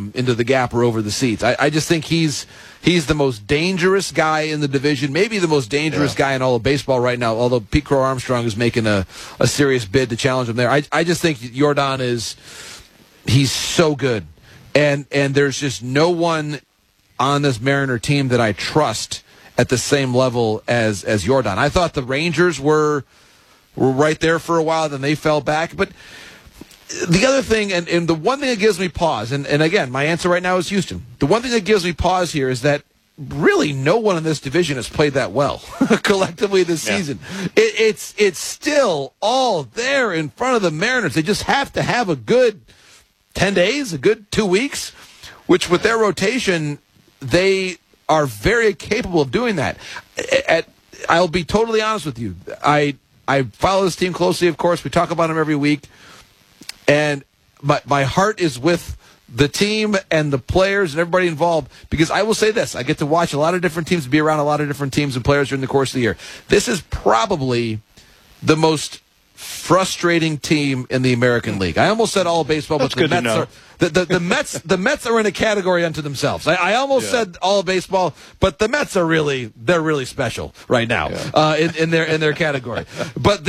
into the gap or over the seats. I just think he's the most dangerous guy in the division, maybe the most dangerous guy in all of baseball right now, although Pete Crow Armstrong is making a serious bid to challenge him there. I just think Yordan he's so good. And there's just no one on this Mariner team that I trust at the same level as Yordan. I thought the Rangers were right there for a while, then they fell back. But the other thing, and the one thing that gives me pause, and again, my answer right now is Houston. The one thing that gives me pause here is that really no one in this division has played that well collectively this season. It's still all there in front of the Mariners. They just have to have a good 10 days, a good 2 weeks, which with their rotation, they are very capable of doing that. I'll be totally honest with you. I follow this team closely, of course. We talk about them every week. And my heart is with the team and the players and everybody involved, because I will say this. I get to watch a lot of different teams, be around a lot of different teams and players during the course of the year. This is probably the most frustrating team in the American League. I almost said all of baseball, but the Mets are the Mets are in a category unto themselves. I almost said all of baseball, but the Mets are really special right now in their category. But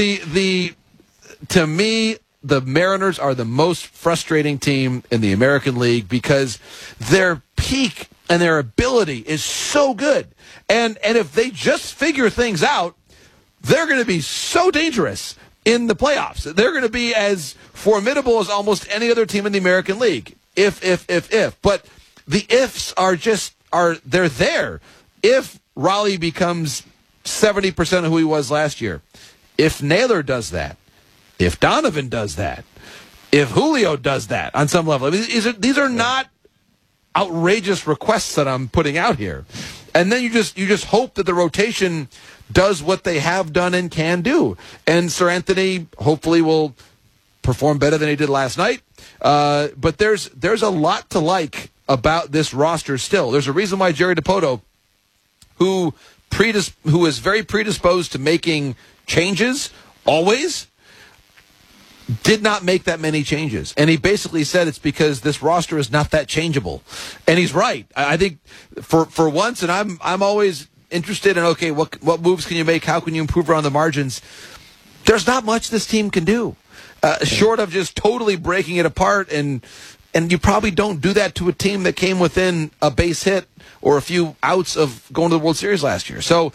to me, the Mariners are the most frustrating team in the American League because their peak and their ability is so good. And if they just figure things out, they're going to be so dangerous in the playoffs. They're going to be as formidable as almost any other team in the American League. If. But the ifs they're there. If Raleigh becomes 70% of who he was last year, if Naylor does that, if Donovan does that, if Julio does that on some level, I mean, these are not outrageous requests that I'm putting out here. And then you just hope that the rotation does what they have done and can do. And Sir Anthony hopefully will perform better than he did last night. But there's a lot to like about this roster still. There's a reason why Jerry Dipoto, who is very predisposed to making changes always, did not make that many changes. And he basically said it's because this roster is not that changeable. And he's right. I think for once, and I'm always interested in, okay, what moves can you make? How can you improve around the margins? There's not much this team can do, short of just totally breaking it apart. And you probably don't do that to a team that came within a base hit or a few outs of going to the World Series last year. So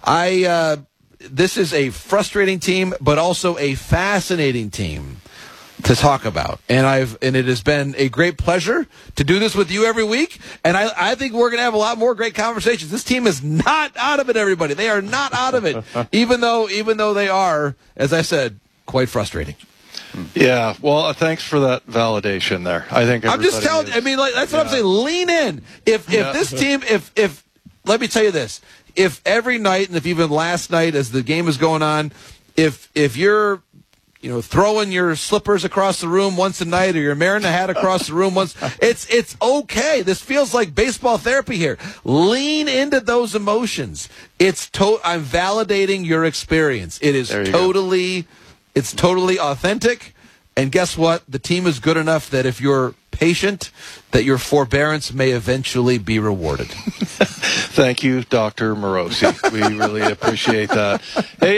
this is a frustrating team, but also a fascinating team to talk about. And it has been a great pleasure to do this with you every week. And I think we're going to have a lot more great conversations. This team is not out of it, everybody. They are not out of it, even though they are, as I said, quite frustrating. Yeah, well, thanks for that validation there. I think I'm just telling. I mean, that's what I'm saying. Lean in. If this team, if let me tell you this. If every night, and if even last night as the game is going on, if you're throwing your slippers across the room once a night or your Mariner hat across the room once, it's okay. This feels like baseball therapy here. Lean into those emotions. I'm validating your experience. It is totally authentic. And guess what? The team is good enough that if you're patient, that your forbearance may eventually be rewarded. Thank you, Dr. Morosi. We really appreciate that. Hey,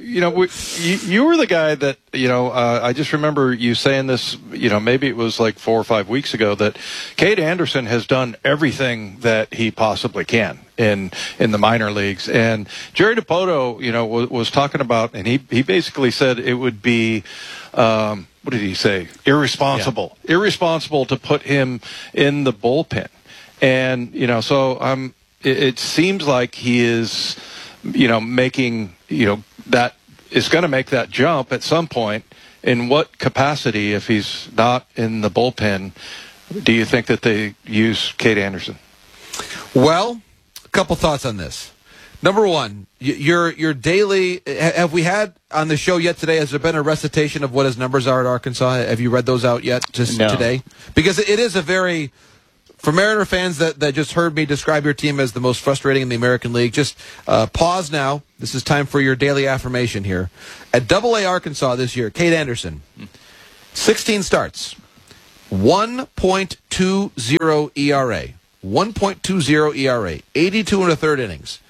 you were the guy that, I just remember you saying this, maybe it was like 4 or 5 weeks ago, that Cade Anderson has done everything that he possibly can in the minor leagues. And Jerry Dipoto, was talking about, and he basically said it would be, what did he say? Irresponsible to put him in the bullpen. And, so it seems like he is, making, that is going to make that jump at some point. In what capacity, if he's not in the bullpen, do you think that they use Cade Anderson? Well, a couple thoughts on this. Number one, your daily, have we had on the show yet today, has there been a recitation of what his numbers are at Arkansas? Have you read those out yet today? Because it is a very, for Mariner fans that just heard me describe your team as the most frustrating in the American League, just pause now. This is time for your daily affirmation here. At AA Arkansas this year, Cade Anderson, 16 starts, 1.20 ERA. 1.20 ERA. 82 and a third innings.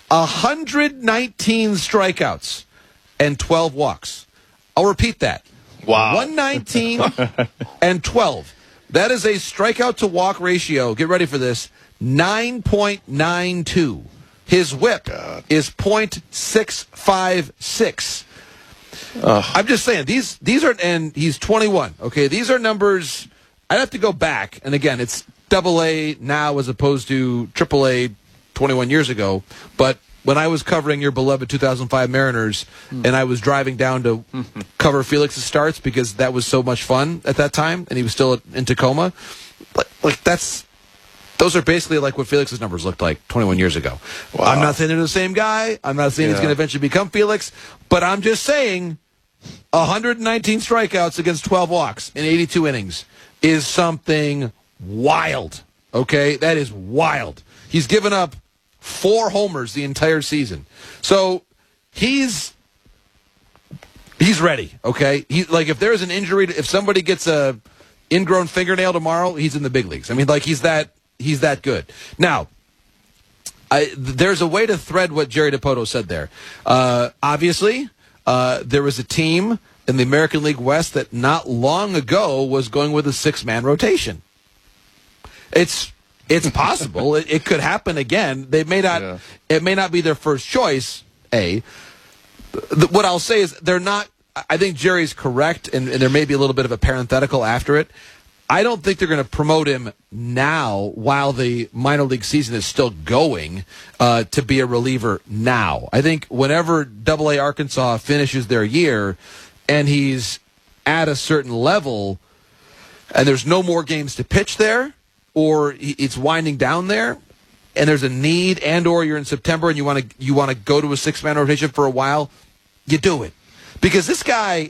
119 strikeouts and 12 walks. I'll repeat that. Wow. 119 and 12. That is a strikeout to walk ratio. Get ready for this. 9.92. His whip is .656. I'm just saying these are, and he's 21. Okay, these are numbers. I'd have to go back, and again, it's AA now as opposed to AAA 21 years ago. But when I was covering your beloved 2005 Mariners, and I was driving down to cover Felix's starts because that was so much fun at that time, and he was still in Tacoma, those are basically like what Felix's numbers looked like 21 years ago. Wow. I'm not saying they're the same guy. I'm not saying he's going to eventually become Felix, but I'm just saying 119 strikeouts against 12 walks in 82 innings is something wild. Okay? That is wild. He's given up 4 homers the entire season. So he's ready, okay? If there's an injury, if somebody gets a ingrown fingernail tomorrow, he's in the big leagues. I mean, he's that good. Now, there's a way to thread what Jerry Dipoto said there. Obviously, there was a team in the American League West that not long ago was going with a 6-man rotation. It's possible. It could happen again. They may not. Yeah. It may not be their first choice. What I'll say is they're not. I think Jerry's correct, and there may be a little bit of a parenthetical after it. I don't think they're going to promote him now while the minor league season is still going to be a reliever now. I think whenever AA Arkansas finishes their year and he's at a certain level and there's no more games to pitch there or it's winding down there and there's a need and or you're in September and you want to go to a 6-man rotation for a while, you do it. Because this guy,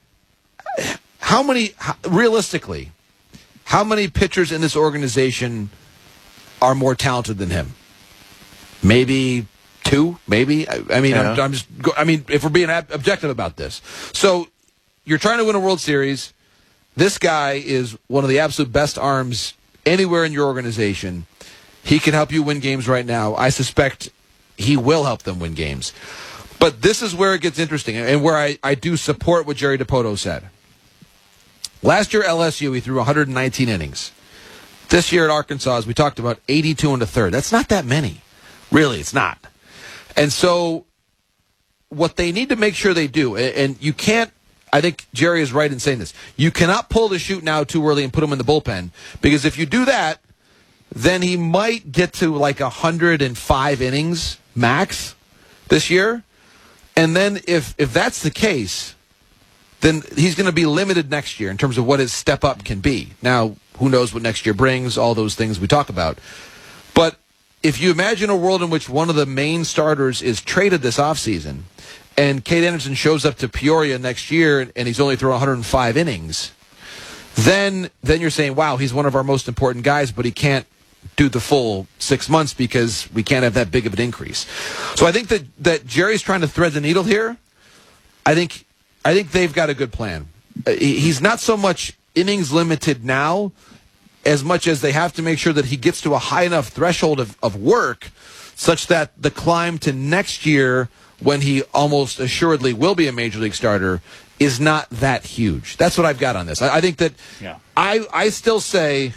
realistically, how many pitchers in this organization are more talented than him? Maybe 2, maybe. I mean, yeah. If we're being objective about this. So you're trying to win a World Series. This guy is one of the absolute best arms anywhere in your organization. He can help you win games right now. I suspect he will help them win games. But this is where it gets interesting and where I do support what Jerry Dipoto said. Last year, LSU, he threw 119 innings. This year at Arkansas, as we talked about, 82 and a third. That's not that many. Really, it's not. And so what they need to make sure they do, and you can't, I think Jerry is right in saying this, you cannot pull the chute now too early and put him in the bullpen, because if you do that, then he might get to 105 innings max this year. And then if that's the case, then he's going to be limited next year in terms of what his step up can be. Now, who knows what next year brings, all those things we talk about. But if you imagine a world in which one of the main starters is traded this offseason and Cade Anderson shows up to Peoria next year and he's only thrown 105 innings, then you're saying, wow, he's one of our most important guys, but he can't do the full 6 months because we can't have that big of an increase. So I think that Jerry's trying to thread the needle here. I think they've got a good plan. He's not so much innings limited now as much as they have to make sure that he gets to a high enough threshold of work such that the climb to next year, when he almost assuredly will be a major league starter, is not that huge. That's what I've got on this. I think that I still say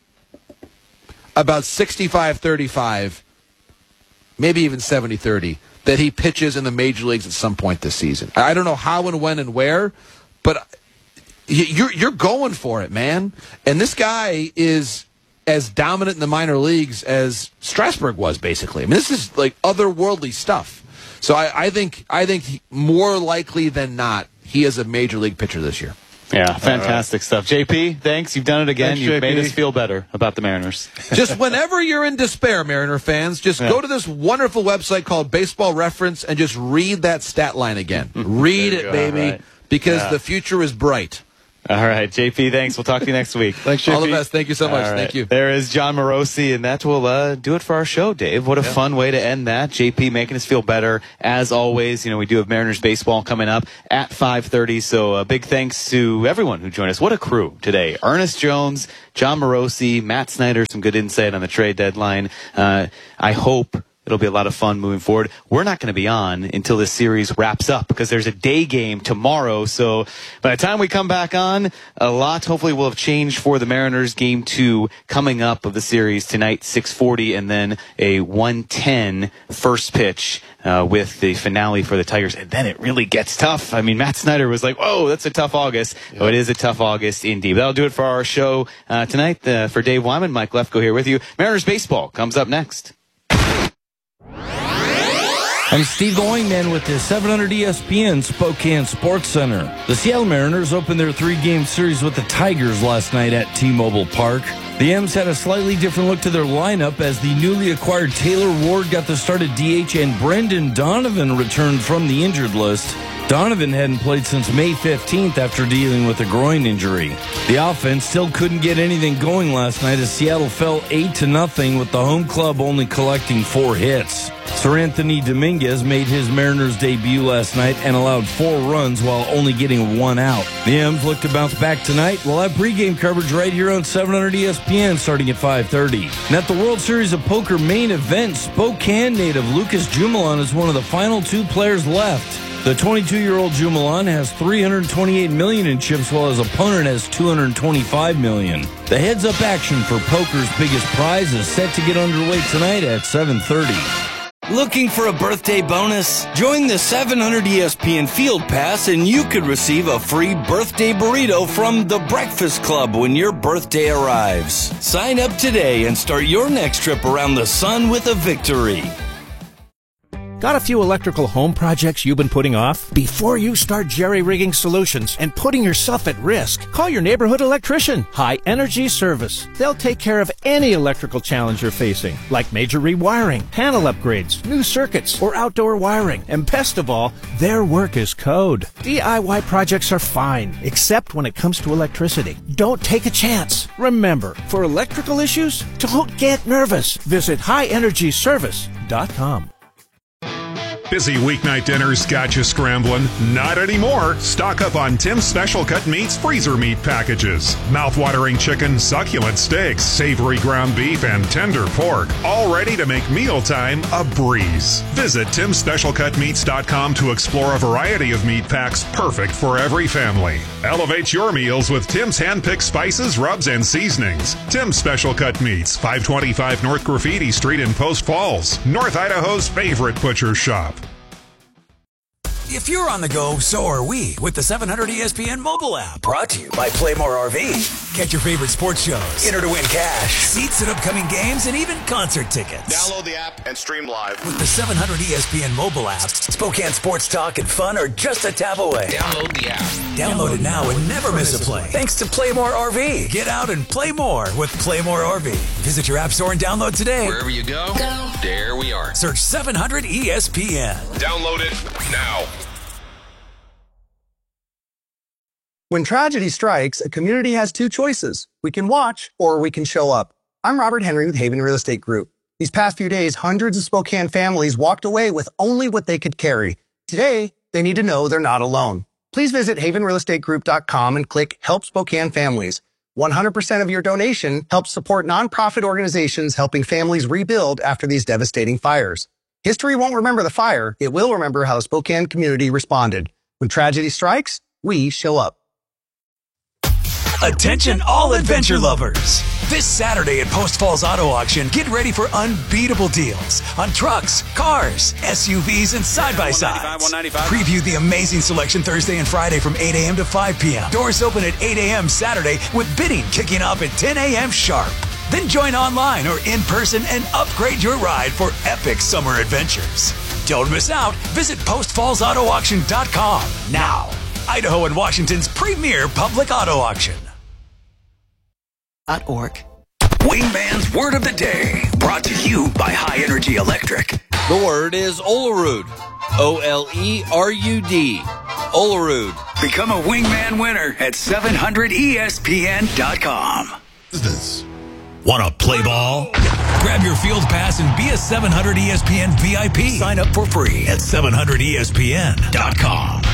about 65-35, maybe even 70-30, that he pitches in the major leagues at some point this season. I don't know how and when and where, but you're going for it, man. And this guy is as dominant in the minor leagues as Strasburg was, basically. I mean, this is otherworldly stuff. So I think more likely than not, he is a major league pitcher this year. Yeah, fantastic stuff. JP, thanks. You've done it again. You've made us feel better about the Mariners. Just whenever you're in despair, Mariner fans, just go to this wonderful website called Baseball Reference and just read that stat line again. Read it, baby, because the future is bright. All right, JP, thanks. We'll talk to you next week. Thanks, JP. All the best. Thank you so much. Right. Thank you. There is John Morosi, and that will do it for our show, Dave. What a fun way to end that. JP making us feel better. As always, we do have Mariners baseball coming up at 5:30, so a big thanks to everyone who joined us. What a crew today. Ernest Jones, John Morosi, Matt Snyder, some good insight on the trade deadline. I hope it'll be a lot of fun moving forward. We're not going to be on until this series wraps up because there's a day game tomorrow. So by the time we come back on, a lot hopefully will have changed for the Mariners. Game 2 coming up of the series tonight, 6:40, and then a 1:10 first pitch with the finale for the Tigers. And then it really gets tough. I mean, Matt Snyder was like, whoa, that's a tough August. Yep. Oh, it is a tough August indeed. That'll do it for our show tonight. For Dave Wyman, Mike Lefko here with you. Mariners baseball comes up next. I'm Steve the Wingman with the 700 ESPN Spokane Sports Center. The Seattle Mariners opened their 3-game series with the Tigers last night at T-Mobile Park. The M's had a slightly different look to their lineup as the newly acquired Taylor Ward got the start at DH and Brendan Donovan returned from the injured list. Donovan hadn't played since May 15th after dealing with a groin injury. The offense still couldn't get anything going last night as Seattle fell 8-0 with the home club only collecting 4 hits. Sir Anthony Dominguez made his Mariners debut last night and allowed 4 runs while only getting 1 out. The M's look to bounce back tonight. We'll have pregame coverage right here on 700 ESPN starting at 5:30. And at the World Series of Poker main event, Spokane native Lucas Jumelon is one of the final 2 players left. The 22-year-old Jumelon has $328 million in chips while his opponent has $225 million. The heads-up action for poker's biggest prize is set to get underway tonight at 7:30. Looking for a birthday bonus? Join the 700 ESPN Field Pass and you could receive a free birthday burrito from The Breakfast Club when your birthday arrives. Sign up today and start your next trip around the sun with a victory. Got a few electrical home projects you've been putting off? Before you start jerry-rigging solutions and putting yourself at risk, call your neighborhood electrician, High Energy Service. They'll take care of any electrical challenge you're facing, like major rewiring, panel upgrades, new circuits, or outdoor wiring. And best of all, their work is code. DIY projects are fine, except when it comes to electricity. Don't take a chance. Remember, for electrical issues, don't get nervous. Visit highenergyservice.com. Busy weeknight dinners got you scrambling? Not anymore. Stock up on Tim's Special Cut Meats freezer meat packages. Mouth-watering chicken, succulent steaks, savory ground beef, and tender pork. All ready to make mealtime a breeze. Visit TimSpecialCutMeats.com to explore a variety of meat packs perfect for every family. Elevate your meals with Tim's hand-picked spices, rubs, and seasonings. Tim's Special Cut Meats, 525 North Graffiti Street in Post Falls, North Idaho's favorite butcher shop. If you're on the go, so are we with the 700 ESPN mobile app. Brought to you by Playmore RV. Catch your favorite sports shows. Enter to win cash, seats at upcoming games, and even concert tickets. Download the app and stream live. With the 700 ESPN mobile app, Spokane sports talk and fun are just a tap away. Download the app. Download it now and never miss a play. Thanks to Playmore RV. Get out and play more with Playmore RV. Visit your app store and download today. Wherever you go, there we are. Search 700 ESPN. Download it now. When tragedy strikes, a community has 2 choices. We can watch or we can show up. I'm Robert Henry with Haven Real Estate Group. These past few days, hundreds of Spokane families walked away with only what they could carry. Today, they need to know they're not alone. Please visit havenrealestategroup.com and click Help Spokane Families. 100% of your donation helps support nonprofit organizations helping families rebuild after these devastating fires. History won't remember the fire. It will remember how the Spokane community responded. When tragedy strikes, we show up. Attention all adventure lovers. This Saturday at Post Falls Auto Auction, get ready for unbeatable deals on trucks, cars, SUVs, and side-by-sides. Preview the amazing selection Thursday and Friday from 8 a.m. to 5 p.m. Doors open at 8 a.m. Saturday with bidding kicking off at 10 a.m. sharp. Then join online or in person and upgrade your ride for epic summer adventures. Don't miss out. Visit postfallsautoauction.com now. Idaho and Washington's premier public auto auction. .org. Wingman's Word of the Day, brought to you by High Energy Electric. The word is Olerud. O-L-E-R-U-D. Olerud. Become a Wingman winner at 700ESPN.com. Want to play ball? Grab your field pass and be a 700 ESPN VIP. Sign up for free at 700ESPN.com.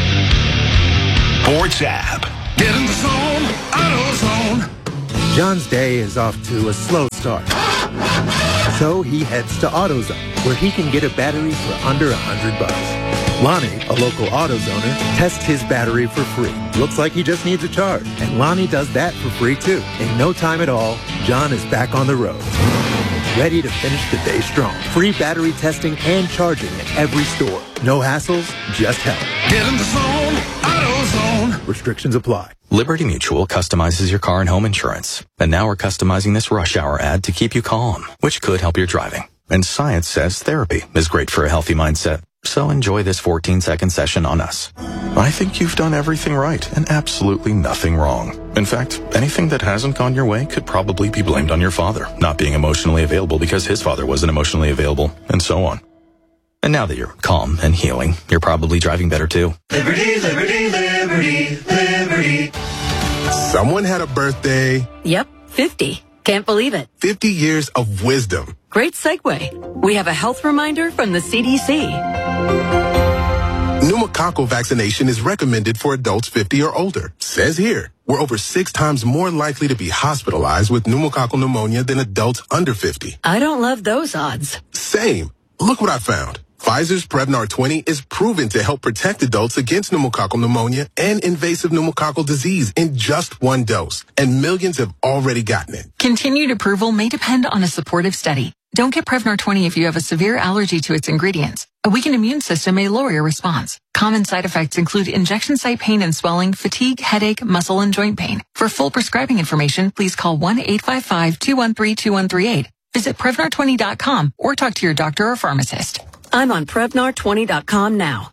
Sports app. Get in the zone, AutoZone. John's day is off to a slow start. So he heads to AutoZone, where he can get a battery for under $100. Lonnie, a local AutoZoner, tests his battery for free. Looks like he just needs a charge. And Lonnie does that for free too. In no time at all, John is back on the road. Ready to finish the day strong. Free battery testing and charging at every store. No hassles, just help. Get in the zone, AutoZone. Restrictions apply. Liberty Mutual customizes your car and home insurance. And now we're customizing this rush hour ad to keep you calm, which could help your driving. And science says therapy is great for a healthy mindset. So enjoy this 14-second session on us. I think you've done everything right and absolutely nothing wrong. In fact, anything that hasn't gone your way could probably be blamed on your father, not being emotionally available because his father wasn't emotionally available, and so on. And now that you're calm and healing, you're probably driving better too. Liberty, liberty, liberty, liberty. Someone had a birthday. Yep, 50. Can't believe it. 50 years of wisdom. Great segue. We have a health reminder from the CDC. Pneumococcal vaccination is recommended for adults 50 or older. Says here, we're over 6 times more likely to be hospitalized with pneumococcal pneumonia than adults under 50. I don't love those odds. Same. Look what I found. Pfizer's Prevnar 20 is proven to help protect adults against pneumococcal pneumonia and invasive pneumococcal disease in just 1 dose. And millions have already gotten it. Continued approval may depend on a supportive study. Don't get Prevnar 20 if you have a severe allergy to its ingredients. A weakened immune system may lower your response. Common side effects include injection site pain and swelling, fatigue, headache, muscle, and joint pain. For full prescribing information, please call 1-855-213-2138. Visit Prevnar20.com or talk to your doctor or pharmacist. I'm on Prevnar20.com now.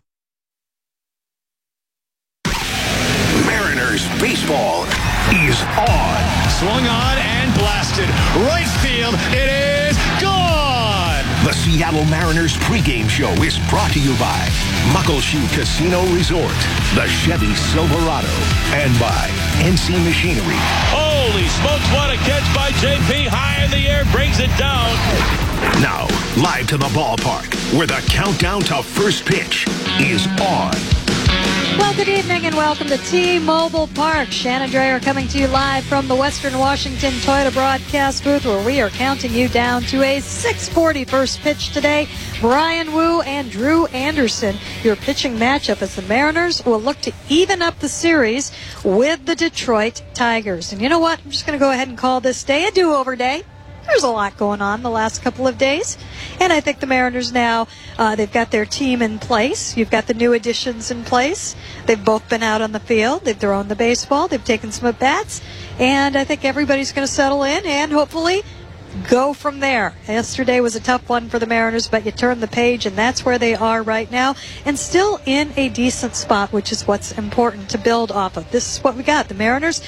Mariners baseball is on. Swung on and blasted. Right field. It is gone. The Seattle Mariners pregame show is brought to you by Muckleshoot Casino Resort, the Chevy Silverado, and by NC Machinery. Holy smokes, what a catch by JP. High in the air, brings it down. Now, live to the ballpark, where the countdown to first pitch is on. Well, good evening and welcome to T-Mobile Park. Shannon Dreyer coming to you live from the Western Washington Toyota broadcast booth, where we are counting you down to a 6:40 first pitch today. Bryan Woo and Drew Anderson, your pitching matchup, as the Mariners will look to even up the series with the Detroit Tigers. And you know what? I'm just going to go ahead and call this day a do-over day. There's a lot going on the last couple of days. And I think the Mariners now, they've got their team in place. You've got the new additions in place. They've both been out on the field. They've thrown the baseball. They've taken some at-bats. And I think everybody's going to settle in and hopefully go from there. Yesterday was a tough one for the Mariners, but you turn the page, and that's where they are right now, and still in a decent spot, which is what's important to build off of. This is what we got. The Mariners,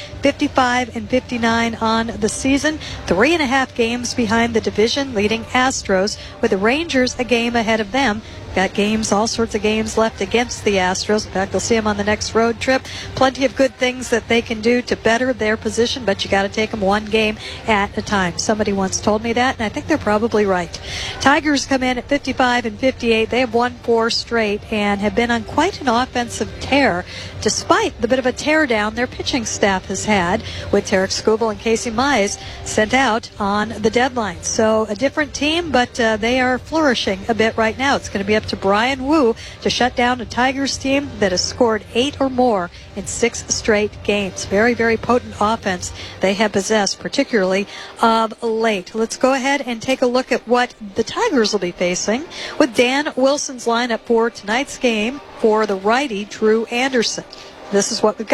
55-59 on the season, 3.5 games behind the division-leading Astros, with the Rangers a game ahead of them. Got games, all sorts of games left against the Astros. In fact, they'll see them on the next road trip. Plenty of good things that they can do to better their position, but you got to take them one game at a time. Somebody once told me that, and I think they're probably right. Tigers come in at 55-58. They have won 4 straight and have been on quite an offensive tear, despite the bit of a teardown their pitching staff has had, with Tarek Skubal and Casey Mize sent out on the deadline. So a different team, but they are flourishing a bit right now. It's going to be up to Bryan Woo to shut down a Tigers team that has scored 8 or more in 6 straight games. Very, very potent offense they have possessed, particularly of late. Let's go ahead and take a look at what the Tigers will be facing with Dan Wilson's lineup for tonight's game for the righty Drew Anderson. This is what we've got.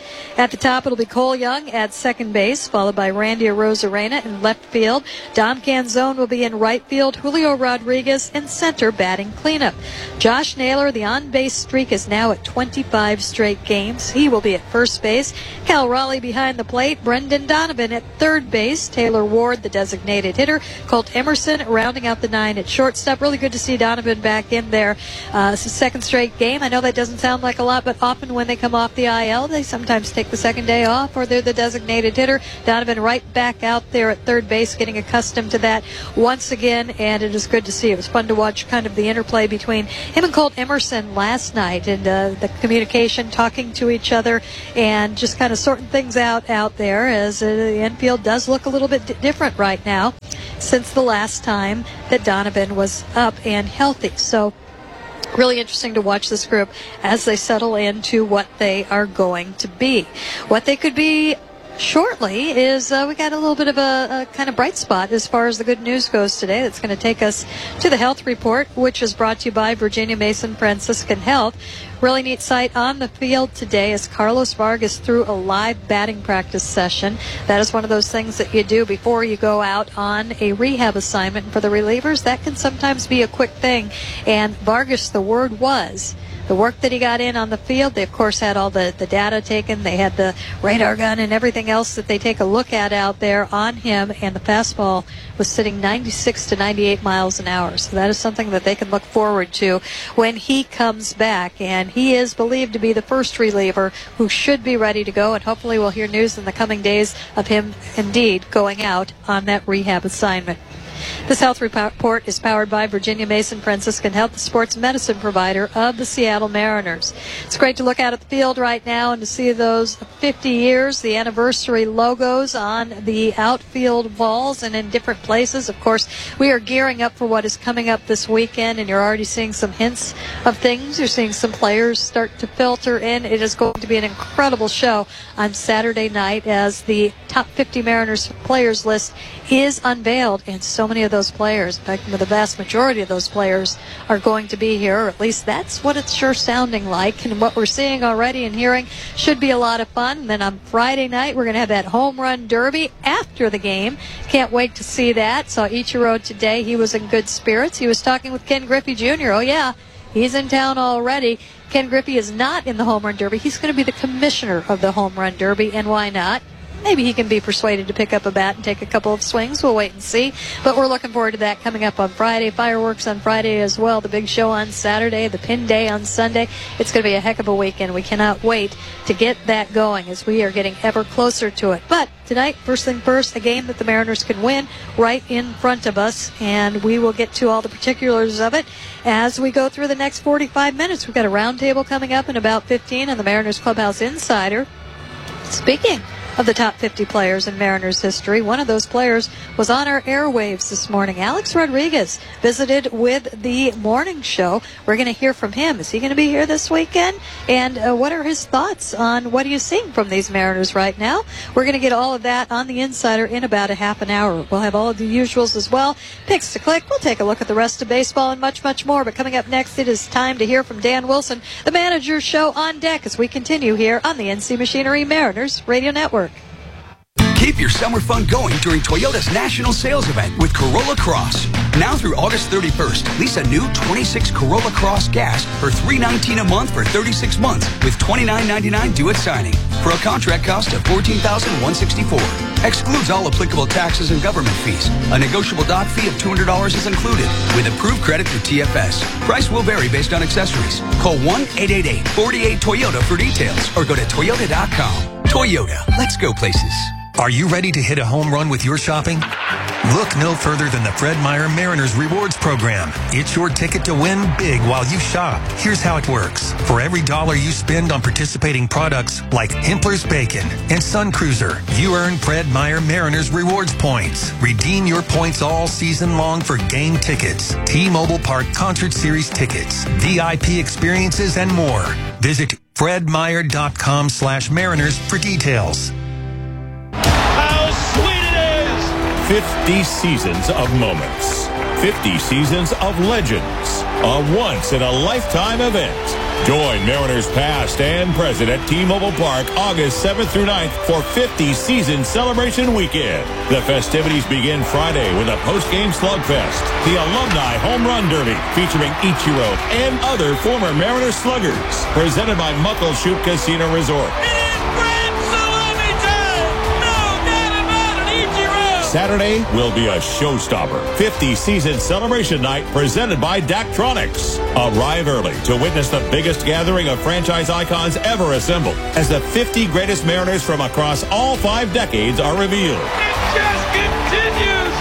At the top, it'll be Cole Young at second base, followed by Randy Arozarena in left field. Dom Canzone will be in right field. Julio Rodriguez in center batting cleanup. Josh Naylor, the on-base streak is now at 25 straight games. He will be at first base. Cal Raleigh behind the plate. Brendan Donovan at third base. Taylor Ward, the designated hitter. Colt Emerson rounding out the 9 at shortstop. Really good to see Donovan back in there. It's his second straight game. I know that doesn't sound like a lot, but often when they come off the IL, they sometimes take the second day off, or they're the designated hitter. Donovan right back out there at third base, getting accustomed to that once again, and it is good to see. It was fun to watch kind of the interplay between him and Colt Emerson last night, and the communication, talking to each other, and just kind of sorting things out there, as the infield does look a little bit different right now since the last time that Donovan was up and healthy. So really interesting to watch this group as they settle into what they are going to be. What they could be shortly is we got a little bit of a kind of bright spot as far as the good news goes today. That's going to take us to the health report, which is brought to you by Virginia Mason Franciscan Health. Really neat sight on the field today as Carlos Vargas threw a live batting practice session. That is one of those things that you do before you go out on a rehab assignment. And for the relievers, that can sometimes be a quick thing. And Vargas, the word was, the work that he got in on the field, they of course had all the data taken. They had the radar gun and everything else that they take a look at out there on him, and the fastball was sitting 96 to 98 miles an hour. So that is something that they can look forward to when he comes back. And he is believed to be the first reliever who should be ready to go, and hopefully we'll hear news in the coming days of him indeed going out on that rehab assignment. This health report is powered by Virginia Mason Franciscan Health, the sports medicine provider of the Seattle Mariners. It's great to look out at the field right now and to see those 50 years, the anniversary logos on the outfield walls and in different places. Of course, we are gearing up for what is coming up this weekend, and you're already seeing some hints of things. You're seeing some players start to filter in. It is going to be an incredible show on Saturday night as the top 50 Mariners players list is unveiled, and so many of those players, in fact, the vast majority of those players are going to be here, or at least that's what it's sure sounding like, and what we're seeing already and hearing should be a lot of fun. And then on Friday night, we're going to have that home run derby after the game. Can't wait to see that. Saw Ichiro today. He was in good spirits. He was talking with Ken Griffey Jr. Oh, yeah, he's in town already. Ken Griffey is not in the home run derby. He's going to be the commissioner of the home run derby, and why not? Maybe he can be persuaded to pick up a bat and take a couple of swings. We'll wait and see. But we're looking forward to that coming up on Friday. Fireworks on Friday as well. The big show on Saturday. The Pin Day on Sunday. It's going to be a heck of a weekend. We cannot wait to get that going as we are getting ever closer to it. But tonight, first thing first, a game that the Mariners can win right in front of us. And we will get to all the particulars of it as we go through the next 45 minutes. We've got a roundtable coming up in about 15 on the Mariners Clubhouse Insider. Speaking of the top 50 players in Mariners history, one of those players was on our airwaves this morning. Alex Rodriguez visited with the morning show. We're going to hear from him. Is he going to be here this weekend? And what are his thoughts on what he's seeing from these Mariners right now? We're going to get all of that on the Insider in about a half an hour. We'll have all of the usuals as well. Picks to click. We'll take a look at the rest of baseball and much, much more. But coming up next, it is time to hear from Dan Wilson, the Manager's Show on deck, as we continue here on the NC Machinery Mariners Radio Network. Keep your summer fun going during Toyota's National Sales Event with Corolla Cross. Now through August 31st, lease a new 26 Corolla Cross Gas for $319 a month for 36 months with $29.99 due at signing for a contract cost of $14,164. Excludes all applicable taxes and government fees. A negotiable dock fee of $200 is included with approved credit through TFS. Price will vary based on accessories. Call 1-888-48-TOYOTA for details or go to Toyota.com. Toyota, let's go places. Are you ready to hit a home run with your shopping? Look no further than the Fred Meyer Mariners Rewards Program. It's your ticket to win big while you shop. Here's how it works. For every $1 you spend on participating products like Hempler's Bacon and Sun Cruiser, you earn Fred Meyer Mariners Rewards points. Redeem your points all season long for game tickets, T-Mobile Park Concert Series tickets, VIP experiences, and more. Visit fredmeyer.com/Mariners for details. 50 seasons of moments. 50 seasons of legends. A once-in-a-lifetime event. Join Mariners past and present at T-Mobile Park August 7th through 9th for 50 Season Celebration Weekend. The festivities begin Friday with a post-game slugfest, the Alumni Home Run Derby featuring Ichiro and other former Mariners sluggers, presented by Muckleshoot Casino Resort. Saturday will be a showstopper. 50 Season Celebration Night presented by Daktronics. Arrive early to witness the biggest gathering of franchise icons ever assembled as the 50 greatest Mariners from across all 5 decades are revealed. It just continues.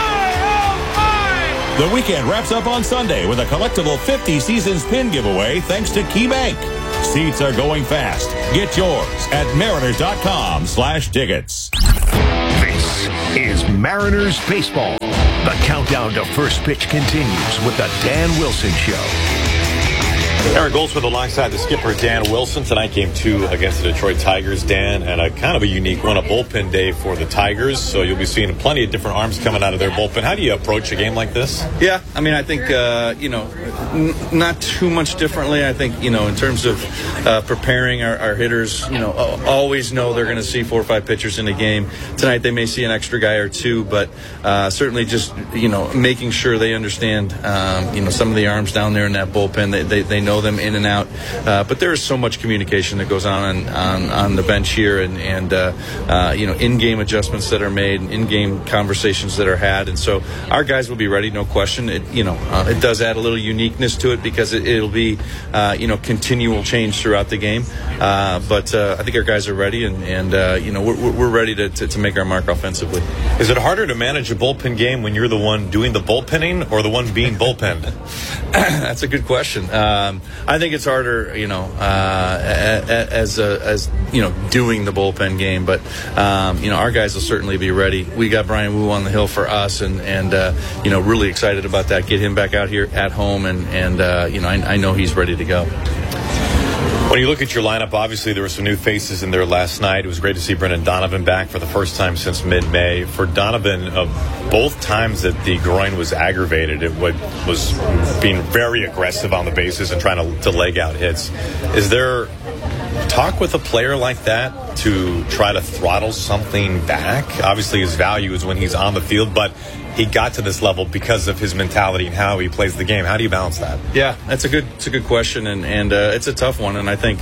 The weekend wraps up on Sunday with a collectible 50 Seasons pin giveaway thanks to KeyBank. Seats are going fast. Get yours at mariners.com/tickets. This is Mariners Baseball. The countdown to first pitch continues with the Dan Wilson Show. Aaron Goldsmith alongside the skipper, Dan Wilson. Tonight, game 2 against the Detroit Tigers, Dan, and a kind of a unique one, a bullpen day for the Tigers. So you'll be seeing plenty of different arms coming out of their bullpen. How do you approach a game like this? Yeah, I mean, I think, not too much differently. I think, in terms of preparing our hitters, always know they're going to see 4 or 5 pitchers in a game. Tonight, they may see an extra guy or 2, but certainly just, making sure they understand, some of the arms down there in that bullpen. They know them in and out, but there is so much communication that goes on the bench here, and in-game adjustments that are made, in-game conversations that are had, and so our guys will be ready, no question. It does add a little uniqueness to it because it'll be continual change throughout the game, but I think our guys are ready, and we're ready to make our mark offensively. Is it harder to manage a bullpen game when you're the one doing the bullpenning or the one being bullpenned? That's a good question. I think it's harder, as doing the bullpen game. But our guys will certainly be ready. We got Brian Wu on the hill for us, and really excited about that. Get him back out here at home, and I know he's ready to go. When you look at your lineup, obviously there were some new faces in there last night. It was great to see Brendan Donovan back for the first time since mid-May. For Donovan, both times that the groin was aggravated, it was being very aggressive on the bases and trying to leg out hits. Is there talk with a player like that to try to throttle something back? Obviously his value is when he's on the field, but he got to this level because of his mentality and how he plays the game. How do you balance that? Yeah, it's a good question, and it's a tough one. And I think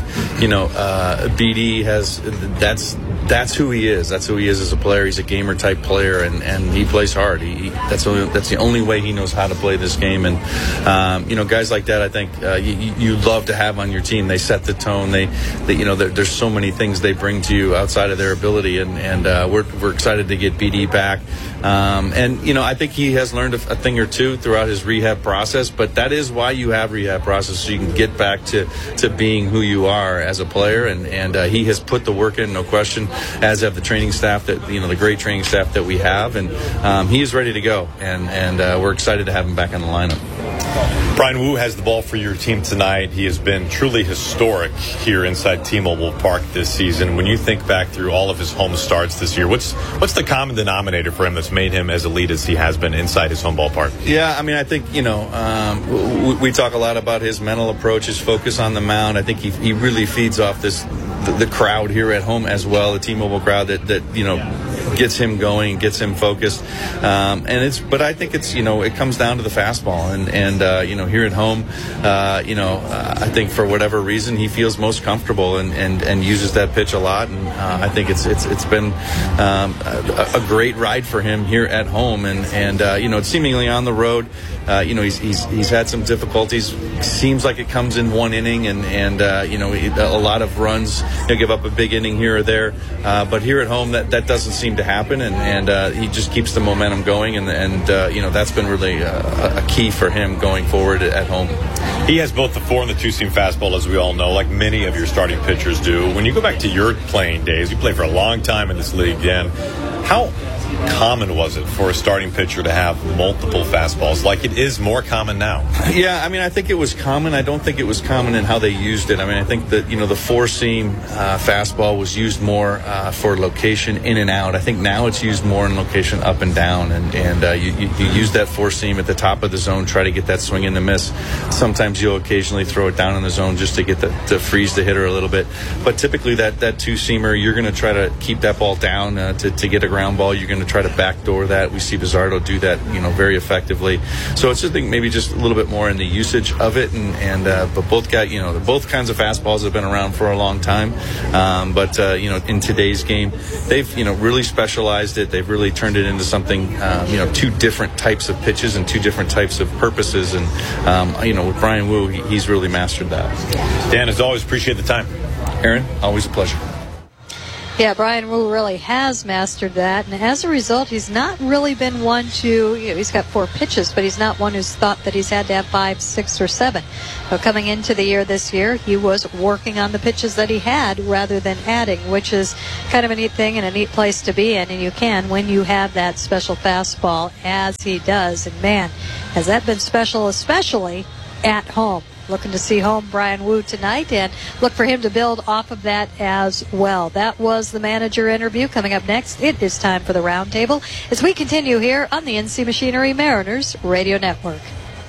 BD has that's who he is. That's who he is as a player. He's a gamer type player, and he plays hard. That's the only way he knows how to play this game. And guys like that, I think you love to have on your team. They set the tone. There's so many things they bring to you outside of their ability, and we're excited to get BD back. I think he has learned a thing or two throughout his rehab process, but that is why you have rehab process, so you can get back to being who you are as a player, and he has put the work in, no question, as have the training staff, the great training staff that we have, and he is ready to go, and we're excited to have him back in the lineup. Brian Wu has the ball for your team tonight. He has been truly historic here inside T-Mobile Park this season. When you think back through all of his home starts this year, what's the common denominator for him that's made him as elite as he has been inside his home ballpark? Yeah, I mean, I think, we talk a lot about his mental approach, his focus on the mound. I think he really feeds off the crowd here at home as well, the T-Mobile crowd that gets him going, gets him focused. But I think it comes down to the fastball, and here at home, I think for whatever reason he feels most comfortable and uses that pitch a lot, and I think it's been a great ride for him here at home, and it's seemingly on the road. He's had some difficulties. Seems like it comes in one inning, and a lot of runs. He'll give up a big inning here or there, but here at home that doesn't seem to happen, and he just keeps the momentum going, and that's been really a key for him going forward at home. He has both the 4 and the 2-seam fastball, as we all know, like many of your starting pitchers do. When you go back to your playing days, you played for a long time in this league, Dan. How common was it for a starting pitcher to have multiple fastballs like it is more common now? Yeah, I mean, I think it was common. I don't think it was common in how they used it. I mean, I think that, the four-seam fastball was used more for location in and out. I think now it's used more in location up and down, and you use that four-seam at the top of the zone, try to get that swing and the miss. Sometimes you'll occasionally throw it down in the zone just to get to freeze the hitter a little bit. But typically that two-seamer, you're going to try to keep that ball down to get a ground ball. You're going to try to backdoor that. We see Bizzardo do that, very effectively. So it's just, I think, maybe just a little bit more in the usage of it, but both both kinds of fastballs have been around for a long time. But in today's game, they've really specialized it. They've really turned it into something, two different types of pitches and two different types of purposes. And with Bryan Woo, he's really mastered that. Dan, as always, appreciate the time. Aaron, always a pleasure. Yeah, Bryan Woo really has mastered that, and as a result, he's not really been one to, he's got 4 pitches, but he's not one who's thought that he's had to have 5, 6, or 7. So coming into the year this year, he was working on the pitches that he had rather than adding, which is kind of a neat thing and a neat place to be in, and you can when you have that special fastball, as he does. And man, has that been special, especially at home. Looking to see home Bryan Woo tonight, and look for him to build off of that as well. That was the manager interview. Coming up next, it is time for the roundtable as we continue here on the NC Machinery Mariners Radio Network.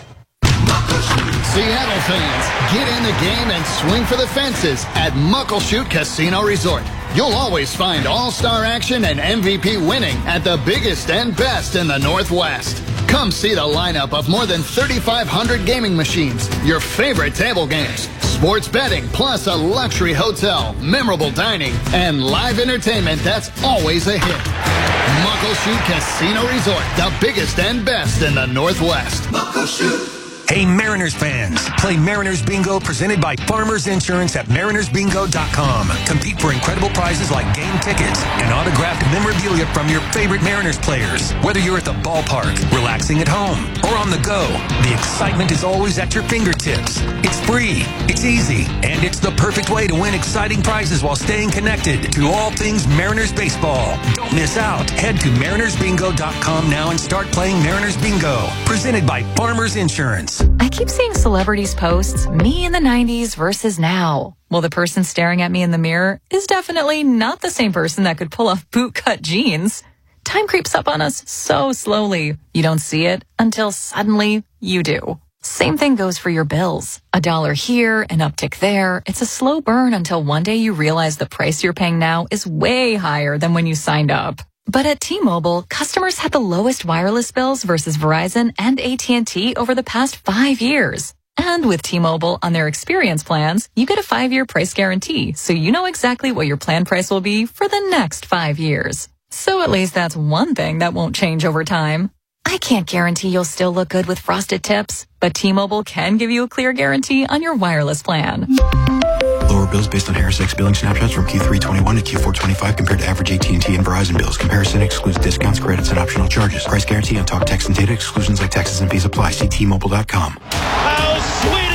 Seattle fans, get in the game and swing for the fences at Muckleshoot Casino Resort. You'll always find all-star action and MVP winning at the biggest and best in the Northwest. Come see the lineup of more than 3,500 gaming machines, your favorite table games, sports betting, plus a luxury hotel, memorable dining, and live entertainment that's always a hit. Muckleshoot Casino Resort, the biggest and best in the Northwest. Muckleshoot. Hey, Mariners fans, play Mariners Bingo presented by Farmers Insurance at marinersbingo.com. Compete for incredible prizes like game tickets and autographed memorabilia from your favorite Mariners players. Whether you're at the ballpark, relaxing at home, or on the go, the excitement is always at your fingertips. It's free, it's easy, and it's the perfect way to win exciting prizes while staying connected to all things Mariners baseball. Don't miss out. Head to marinersbingo.com now and start playing Mariners Bingo, presented by Farmers Insurance. I keep seeing celebrities posts, me in the 90s versus now. Well, the person staring at me in the mirror is definitely not the same person that could pull off bootcut jeans. Time creeps up on us so slowly. You don't see it until suddenly you do. Same thing goes for your bills. $1 here, an uptick there. It's a slow burn until one day you realize the price you're paying now is way higher than when you signed up. But at T-Mobile, customers had the lowest wireless bills versus Verizon and AT&T over the past 5 years. And with T-Mobile on their experience plans, you get a 5-year price guarantee, so you know exactly what your plan price will be for the next 5 years. So at least that's one thing that won't change over time. I can't guarantee you'll still look good with frosted tips, but T-Mobile can give you a clear guarantee on your wireless plan. Lower bills based on Harris X billing snapshots from Q3 21 to Q4 25 compared to average AT&T and Verizon bills. Comparison excludes discounts, credits, and optional charges. Price guarantee on talk, text, and data. Exclusions like taxes and fees apply. See T-Mobile.com. How sweet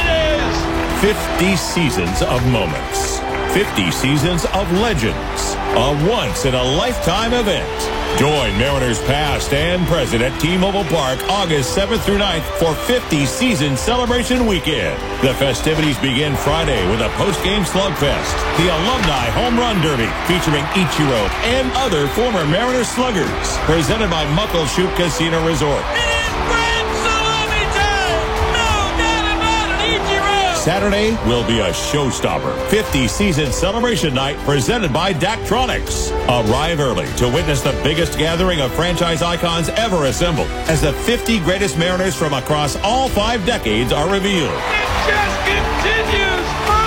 it is! 50 seasons of moments. 50 seasons of legends. A once-in-a-lifetime event. Join Mariners past and present at T-Mobile Park August 7th through 9th for 50 season celebration weekend. The festivities begin Friday with a post-game slugfest, the Alumni Home Run Derby featuring Ichiro and other former Mariners sluggers, presented by Muckleshoot Casino Resort. Saturday will be a showstopper. 50 season celebration night presented by Daktronics. Arrive early to witness the biggest gathering of franchise icons ever assembled as the 50 greatest Mariners from across all 5 decades are revealed. It just continues.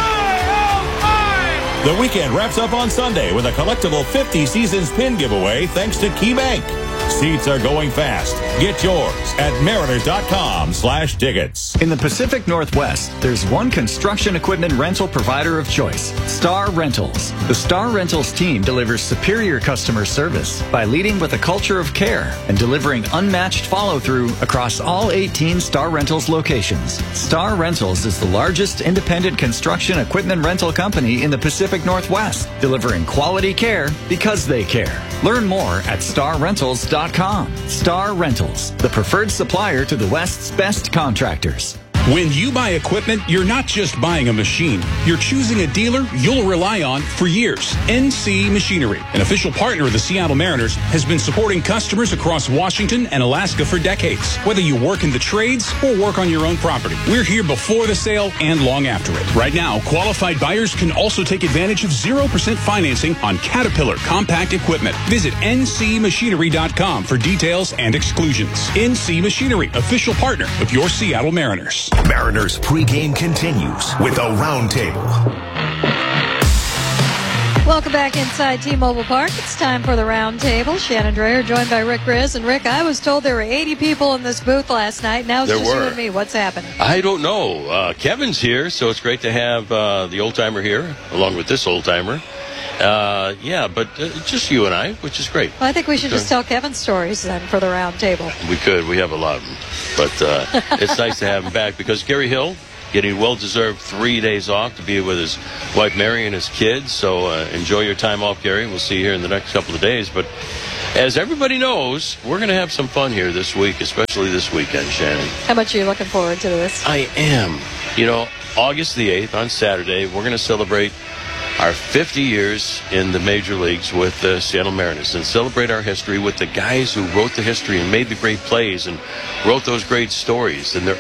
The weekend wraps up on Sunday with a collectible 50 seasons pin giveaway thanks to KeyBank. Seats are going fast. Get yours at mariners.com/tickets. In the Pacific Northwest, there's one construction equipment rental provider of choice, Star Rentals. The Star Rentals team delivers superior customer service by leading with a culture of care and delivering unmatched follow-through across all 18 Star Rentals locations. Star Rentals is the largest independent construction equipment rental company in the Pacific Northwest, delivering quality care because they care. Learn more at starrentals.com. StarRentals.com. Star Rentals, the preferred supplier to the West's best contractors. When you buy equipment, you're not just buying a machine. You're choosing a dealer you'll rely on for years. NC Machinery, an official partner of the Seattle Mariners, has been supporting customers across Washington and Alaska for decades. Whether you work in the trades or work on your own property, we're here before the sale and long after it. Right now, qualified buyers can also take advantage of 0% financing on Caterpillar compact equipment. Visit ncmachinery.com for details and exclusions. NC Machinery, official partner of your Seattle Mariners. Mariners pregame continues with a roundtable. Welcome back inside T-Mobile Park. It's time for the roundtable. Shannon Drayer joined by Rick Grizz. And Rick, I was told there were 80 people in this booth last night. Now it's just you and me. What's happening? I don't know. Kevin's here, so it's great to have the old-timer here, along with this old-timer. But just you and I, which is great. Well, I think we should just tell Kevin's stories then for the roundtable. We could. We have a lot of them. But it's nice to have him back because Gary Hill getting well-deserved 3 days off to be with his wife Mary and his kids. So enjoy your time off, Gary. We'll see you here in the next couple of days. But as everybody knows, we're going to have some fun here this week, especially this weekend, Shannon. How much are you looking forward to this? I am. You know, August the 8th, on Saturday, we're going to celebrate our 50 years in the major leagues with the Seattle Mariners and celebrate our history with the guys who wrote the history and made the great plays and wrote those great stories. And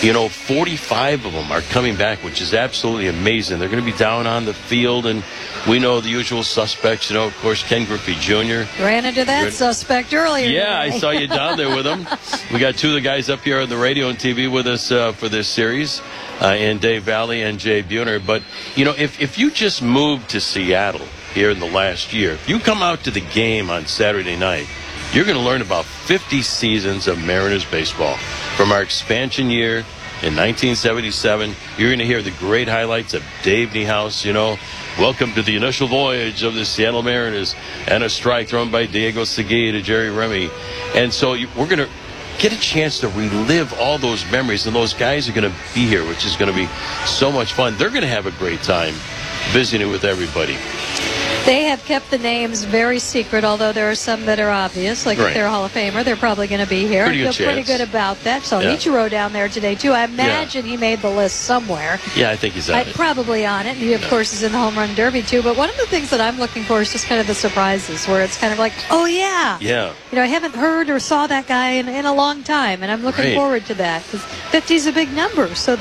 45 of them are coming back, which is absolutely amazing. They're going to be down on the field, and we know the usual suspects. Of course, Ken Griffey Jr. Ran into that suspect earlier. Yeah, today. I saw you down there with him. We got two of the guys up here on the radio and TV with us for this series. And Dave Valley and Jay Buhner. But, if you just moved to Seattle here in the last year, if you come out to the game on Saturday night, you're going to learn about 50 seasons of Mariners baseball. From our expansion year in 1977, you're going to hear the great highlights of Dave Niehaus, welcome to the initial voyage of the Seattle Mariners, and a strike thrown by Diego Segui to Jerry Remy. And so we're going to get a chance to relive all those memories, and those guys are going to be here, which is going to be so much fun. They're going to have a great time visiting with everybody. They have kept the names very secret, although there are some that are obvious. Like if they're a Hall of Famer, they're probably going to be here. I feel pretty good about that. So Ichiro down there today, too. I imagine he made the list somewhere. Yeah, I think he's on it. Probably on it. He, of course, is in the Home Run Derby, too. But one of the things that I'm looking for is just kind of the surprises, where it's kind of like, oh, yeah. Yeah. I haven't heard or saw that guy in a long time, and I'm looking forward to that. Because 50 is a big number, so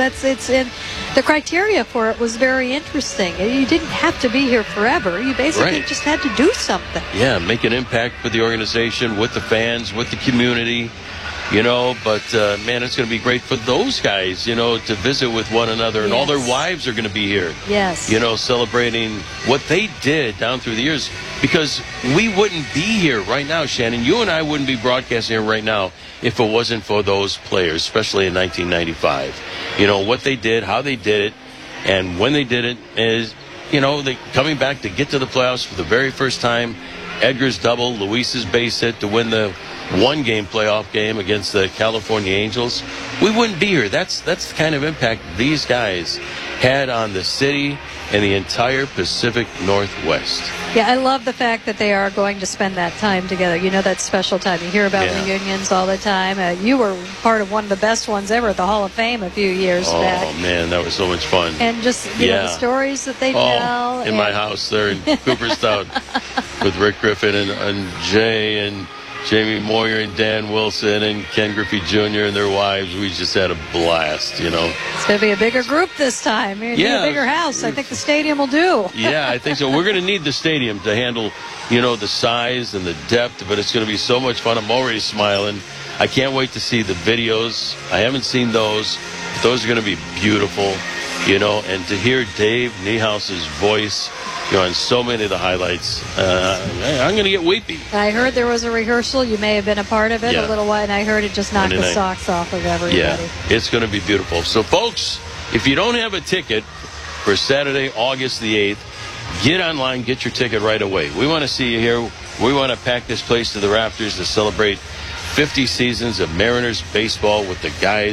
the criteria for it was very interesting. You didn't have to be here forever. You basically just had to do something. Yeah, make an impact with the organization, with the fans, with the community, but man, it's going to be great for those guys, to visit with one another, and all their wives are going to be here. Yes. Celebrating what they did down through the years, because we wouldn't be here right now, Shannon. You and I wouldn't be broadcasting here right now if it wasn't for those players, especially in 1995. What they did, how they did it, and when they did it is, they coming back to get to the playoffs for the very first time. Edgar's double, Luis's base hit to win the one-game playoff game against the California Angels. We wouldn't be here. That's the kind of impact these guys had on the city and the entire Pacific Northwest. Yeah, I love the fact that they are going to spend that time together. That special time. You hear about reunions all the time. You were part of one of the best ones ever at the Hall of Fame a few years back. Oh, man, that was so much fun. And just the stories that they tell. In my house there in Cooperstown with Rick Griffin and Jay and Jamie Moyer and Dan Wilson and Ken Griffey Jr. and their wives. We just had a blast, It's going to be a bigger group this time. You're going to need a bigger house. I think the stadium will do. Yeah, I think so. We're going to need the stadium to handle, the size and the depth, but it's going to be so much fun. I'm already smiling. I can't wait to see the videos. I haven't seen those. Those are going to be beautiful, and to hear Dave Niehaus's voice on so many of the highlights, I'm going to get weepy. I heard there was a rehearsal. You may have been a part of it a little while, and I heard it just knocked the socks off of everybody. Yeah, it's going to be beautiful. So, folks, if you don't have a ticket for Saturday, August the 8th, get online, get your ticket right away. We want to see you here. We want to pack this place to the rafters to celebrate 50 seasons of Mariners baseball with the guys